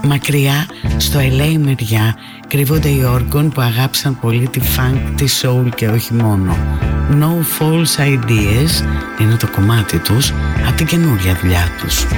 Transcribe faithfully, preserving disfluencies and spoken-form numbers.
Μακριά στο ελ έι μεριά κρύβονται οι Organ που αγάπησαν πολύ τη funk, τη soul και όχι μόνο. No False Ideas είναι το κομμάτι τους από την καινούρια δουλειά τους.